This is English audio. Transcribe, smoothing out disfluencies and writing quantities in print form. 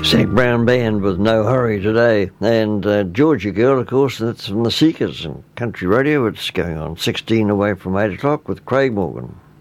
Zac Brown Band with No Hurry today. And Georgia Girl, of course, that's from the Seekers and Country Radio. It's going on 16 away from 8 o'clock with Craig Morgan.